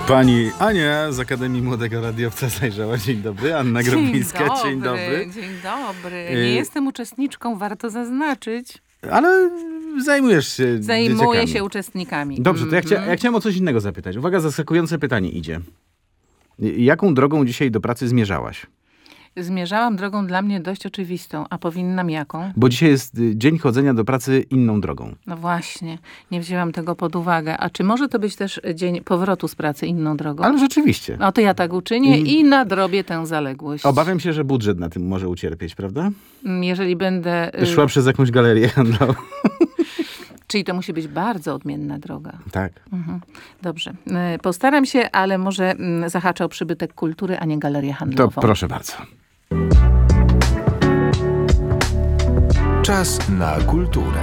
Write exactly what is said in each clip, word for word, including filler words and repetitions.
Pani Ania z Akademii Młodego Radiowca zajrzała. Dzień dobry. Anna Groblińska. Dzień dobry. Dzień dobry. Dzień dobry. Nie y- jestem uczestniczką, warto zaznaczyć. Ale zajmujesz się Zajmuję dzieciakami. się uczestnikami. Dobrze, to ja, chcia- mm-hmm. ja chciałem o coś innego zapytać. Uwaga, zaskakujące pytanie idzie. Jaką drogą dzisiaj do pracy zmierzałaś? Zmierzałam drogą dla mnie dość oczywistą, a powinnam jaką? Bo dzisiaj jest dzień chodzenia do pracy inną drogą. No właśnie, nie wzięłam tego pod uwagę. A czy może to być też dzień powrotu z pracy inną drogą? Ale rzeczywiście. No to ja tak uczynię i, i nadrobię tę zaległość. Obawiam się, że budżet na tym może ucierpieć, prawda? Jeżeli będę... Szła y- przez jakąś galerię handlową. Czyli to musi być bardzo odmienna droga. Tak. Mhm. Dobrze. Postaram się, ale może zahaczę o przybytek kultury, a nie galerię handlową. To proszę bardzo. Czas na kulturę.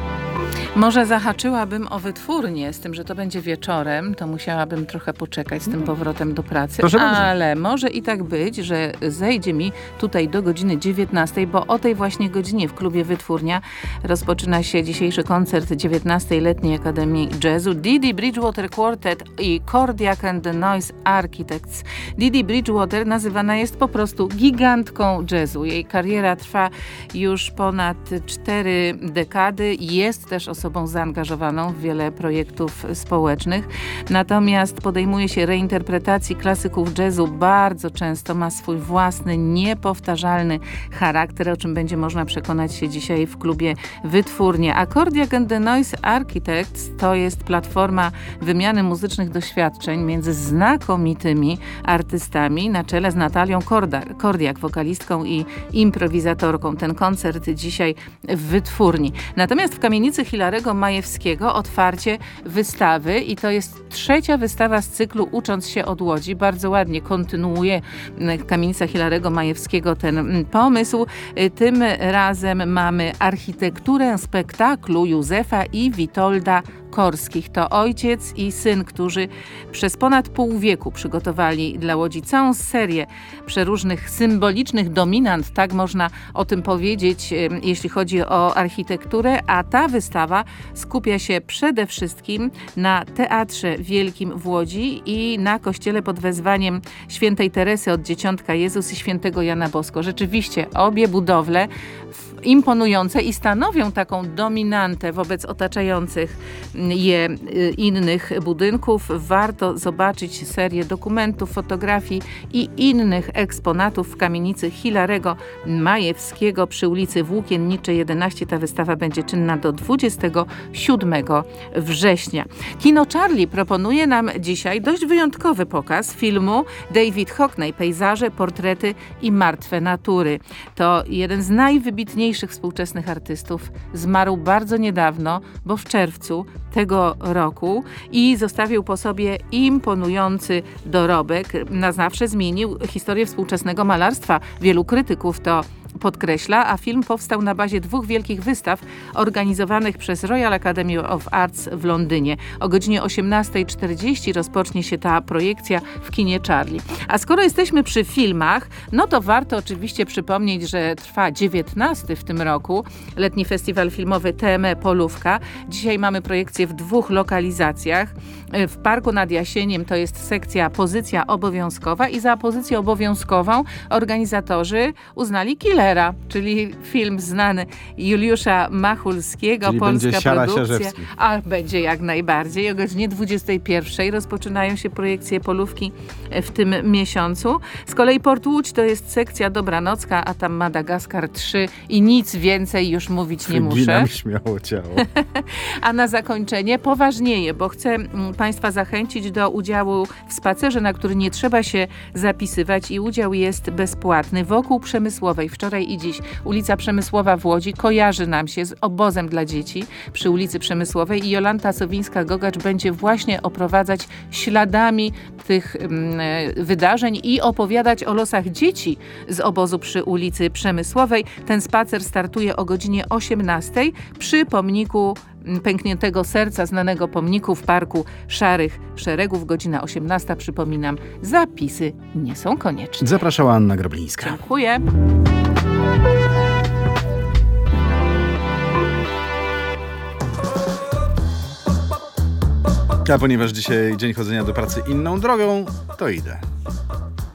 Może zahaczyłabym o wytwórnię, z tym, że to będzie wieczorem, to musiałabym trochę poczekać z tym powrotem do pracy, Proszę ale bardzo. może i tak być, że zejdzie mi tutaj do godziny dziewiętnastej, bo o tej właśnie godzinie w klubie Wytwórnia rozpoczyna się dzisiejszy koncert dziewiętnastej Letniej Akademii Jazzu. Didi Bridgewater Quartet i Kordiak and the Noise Architects. Didi Bridgewater nazywana jest po prostu gigantką jazzu. Jej kariera trwa już ponad cztery dekady. Jest też osobą zaangażowaną w wiele projektów społecznych. Natomiast podejmuje się reinterpretacji klasyków jazzu. Bardzo często ma swój własny, niepowtarzalny charakter, o czym będzie można przekonać się dzisiaj w klubie Wytwórnia. A Kordiak and the Noise Architects to jest platforma wymiany muzycznych doświadczeń między znakomitymi artystami na czele z Natalią Korda- Kordiak, wokalistką i improwizatorką. Ten koncert dzisiaj w Wytwórni. Natomiast w kamienicy Hilarego Majewskiego otwarcie wystawy i to jest trzecia wystawa z cyklu Ucząc się od Łodzi. Bardzo ładnie kontynuuje kamienica Hilarego Majewskiego ten pomysł. Tym razem mamy architekturę spektaklu Józefa i Witolda Korskich. To ojciec i syn, którzy przez ponad pół wieku przygotowali dla Łodzi całą serię przeróżnych symbolicznych dominant, tak można o tym powiedzieć, jeśli chodzi o architekturę, a ta wystawa skupia się przede wszystkim na Teatrze Wielkim w Łodzi i na kościele pod wezwaniem świętej Teresy od Dzieciątka Jezus i świętego Jana Bosko. Rzeczywiście obie budowle imponujące i stanowią taką dominantę wobec otaczających je innych budynków. Warto zobaczyć serię dokumentów, fotografii i innych eksponatów w kamienicy Hilarego Majewskiego przy ulicy Włókienniczej jedenaście. Ta wystawa będzie czynna do dwudziestego siódmego września. Kino Charlie proponuje nam dzisiaj dość wyjątkowy pokaz filmu David Hockney, Pejzaże, portrety i martwe natury. To jeden z najwybitniejszych współczesnych artystów. Zmarł bardzo niedawno, bo w czerwcu tego roku i zostawił po sobie imponujący dorobek. Na zawsze zmienił historię współczesnego malarstwa. Wielu krytyków to podkreśla, a film powstał na bazie dwóch wielkich wystaw organizowanych przez Royal Academy of Arts w Londynie. O godzinie osiemnastej czterdzieści rozpocznie się ta projekcja w kinie Charlie. A skoro jesteśmy przy filmach, no to warto oczywiście przypomnieć, że trwa dziewiętnasty w tym roku letni festiwal filmowy T M E Polówka. Dzisiaj mamy projekcję w dwóch lokalizacjach. W Parku nad Jasieniem to jest sekcja pozycja obowiązkowa i za pozycję obowiązkową organizatorzy uznali Killera, czyli film znany Juliusza Machulskiego, czyli polska będzie Siara produkcja. Siarzewski. A będzie jak najbardziej. O godzinie dwudziestej pierwszej rozpoczynają się projekcje Polówki w tym miesiącu. Z kolei Port Łódź to jest sekcja dobranocka, a tam Madagaskar trzy i nic więcej już mówić nie muszę. Wyginam śmiało ciało. A na zakończenie poważnieje, bo chcę Państwa zachęcić do udziału w spacerze, na który nie trzeba się zapisywać i udział jest bezpłatny. Wokół Przemysłowej, wczoraj i dziś, ulica Przemysłowa w Łodzi kojarzy nam się z obozem dla dzieci przy ulicy Przemysłowej i Jolanta Sowińska-Gogacz będzie właśnie oprowadzać śladami tych mm, wydarzeń i opowiadać o losach dzieci z obozu przy ulicy Przemysłowej. Ten spacer startuje o godzinie osiemnastej przy pomniku Pękniętego Serca, znanego pomniku w Parku Szarych Szeregów. Godzina osiemnasta, przypominam, zapisy nie są konieczne. Zapraszała Anna Groblińska. Dziękuję. A ponieważ dzisiaj dzień chodzenia do pracy inną drogą, to idę.